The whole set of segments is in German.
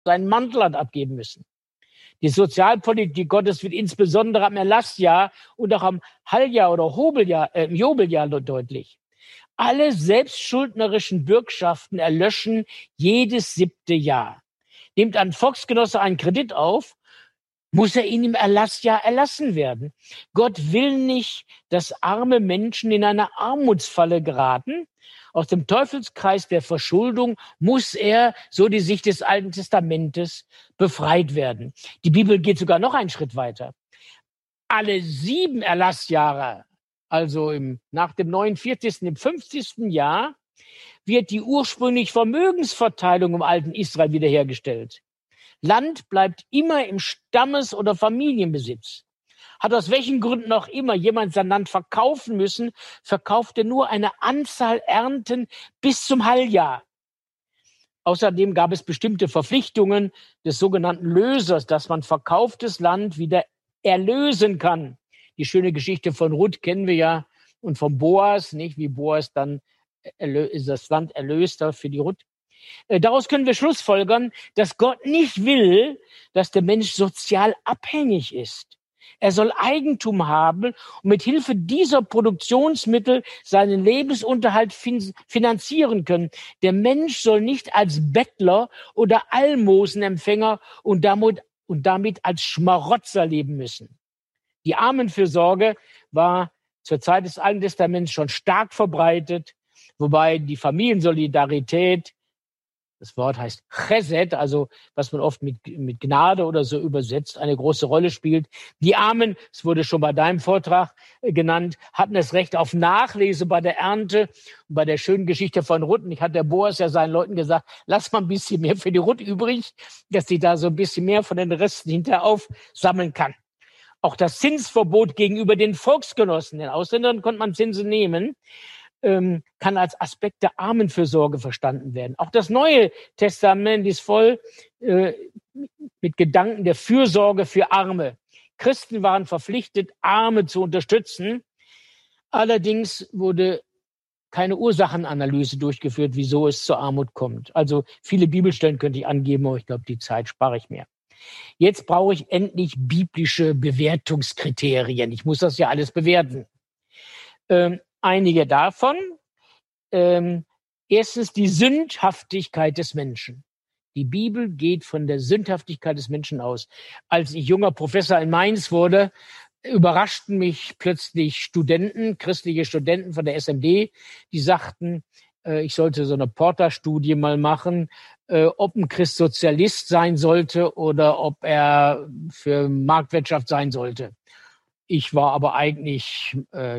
seinen Mantel hat abgeben müssen. Die Sozialpolitik Gottes wird insbesondere am Erlassjahr und auch am Halljahr oder im Jobeljahr deutlich. Alle selbstschuldnerischen Bürgschaften erlöschen jedes 7. Jahr. Nimmt ein Volksgenosse einen Kredit auf, muss er ihn im Erlassjahr erlassen werden. Gott will nicht, dass arme Menschen in eine Armutsfalle geraten. Aus dem Teufelskreis der Verschuldung muss er, so die Sicht des Alten Testamentes, befreit werden. Die Bibel geht sogar noch einen Schritt weiter. Alle 7 Erlassjahre, also nach dem 49., im 50. Jahr, wird die ursprüngliche Vermögensverteilung im alten Israel wiederhergestellt. Land bleibt immer im Stammes- oder Familienbesitz. Hat aus welchen Gründen auch immer jemand sein Land verkaufen müssen, verkauft er nur eine Anzahl Ernten bis zum Halljahr. Außerdem gab es bestimmte Verpflichtungen des sogenannten Lösers, dass man verkauftes Land wieder erlösen kann. Die schöne Geschichte von Ruth kennen wir ja und von Boas, nicht? Wie Boas dann das Land erlöst hat für die Ruth. Daraus können wir schlussfolgern, dass Gott nicht will, dass der Mensch sozial abhängig ist. Er soll Eigentum haben und mit Hilfe dieser Produktionsmittel seinen Lebensunterhalt finanzieren können. Der Mensch soll nicht als Bettler oder Almosenempfänger und damit als Schmarotzer leben müssen. Die Armenfürsorge war zur Zeit des Alten Testaments schon stark verbreitet, wobei die Familiensolidarität, das Wort heißt Chesed, also was man oft mit Gnade oder so übersetzt, eine große Rolle spielt. Die Armen, es wurde schon bei deinem Vortrag genannt, hatten das Recht auf Nachlese bei der Ernte. Und bei der schönen Geschichte von Ruth, ich hatte der Boas ja seinen Leuten gesagt, lass mal ein bisschen mehr für die Ruth übrig, dass sie da so ein bisschen mehr von den Resten hinterher aufsammeln kann. Auch das Zinsverbot gegenüber den Volksgenossen, den Ausländern konnte man Zinsen nehmen, kann als Aspekt der Armenfürsorge verstanden werden. Auch das Neue Testament ist voll mit Gedanken der Fürsorge für Arme. Christen waren verpflichtet, Arme zu unterstützen. Allerdings wurde keine Ursachenanalyse durchgeführt, wieso es zur Armut kommt. Also viele Bibelstellen könnte ich angeben, aber ich glaube, die Zeit spare ich mir. Jetzt brauche ich endlich biblische Bewertungskriterien. Ich muss das ja alles bewerten. Einige davon. Erstens die Sündhaftigkeit des Menschen. Die Bibel geht von der Sündhaftigkeit des Menschen aus. Als ich junger Professor in Mainz wurde, überraschten mich plötzlich Studenten, christliche Studenten von der SMD, die sagten, ich sollte so eine Porter-Studie mal machen, ob ein Christ Sozialist sein sollte oder ob er für Marktwirtschaft sein sollte. Ich war aber eigentlich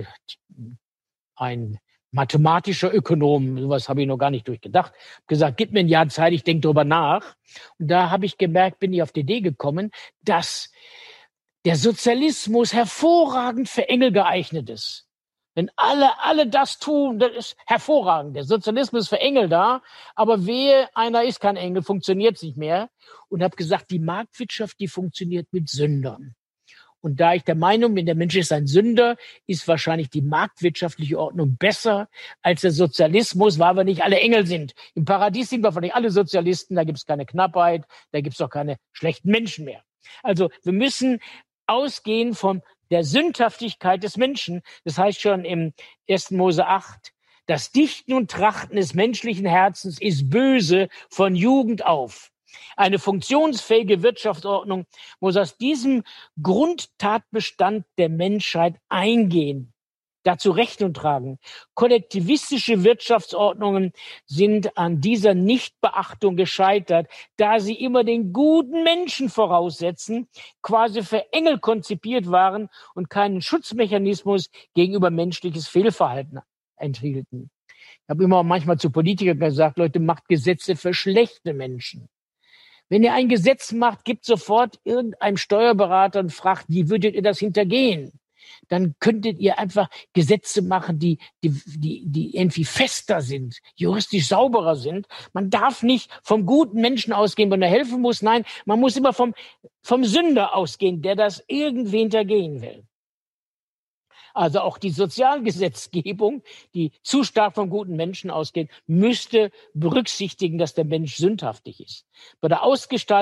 ein mathematischer Ökonom, sowas habe ich noch gar nicht durchgedacht. Hab gesagt, gib mir ein Jahr Zeit, ich denke drüber nach. Und da habe ich gemerkt, bin ich auf die Idee gekommen, dass der Sozialismus hervorragend für Engel geeignet ist. Wenn alle das tun, das ist hervorragend. Der Sozialismus ist für Engel da, aber wehe, einer ist kein Engel, funktioniert nicht mehr. Und habe gesagt, die Marktwirtschaft, die funktioniert mit Sündern. Und da ich der Meinung bin, der Mensch ist ein Sünder, ist wahrscheinlich die marktwirtschaftliche Ordnung besser als der Sozialismus, weil wir nicht alle Engel sind. Im Paradies sind wir nicht alle Sozialisten, da gibt es keine Knappheit, da gibt es auch keine schlechten Menschen mehr. Also wir müssen ausgehen von der Sündhaftigkeit des Menschen. Das heißt schon im 1. Mose 8, das Dichten und Trachten des menschlichen Herzens ist böse von Jugend auf. Eine funktionsfähige Wirtschaftsordnung muss aus diesem Grundtatbestand der Menschheit eingehen, dazu Rechnung tragen. Kollektivistische Wirtschaftsordnungen sind an dieser Nichtbeachtung gescheitert, da sie immer den guten Menschen voraussetzen, quasi für Engel konzipiert waren und keinen Schutzmechanismus gegenüber menschliches Fehlverhalten enthielten. Ich habe immer manchmal zu Politikern gesagt, Leute, macht Gesetze für schlechte Menschen. Wenn ihr ein Gesetz macht, gibt sofort irgendeinem Steuerberater und fragt, wie würdet ihr das hintergehen? Dann könntet ihr einfach Gesetze machen, die irgendwie fester sind, juristisch sauberer sind. Man darf nicht vom guten Menschen ausgehen, wenn er helfen muss. Nein, man muss immer vom Sünder ausgehen, der das irgendwie hintergehen will. Also auch die Sozialgesetzgebung, die zu stark von guten Menschen ausgeht, müsste berücksichtigen, dass der Mensch sündhaftig ist. Bei der Ausgestaltung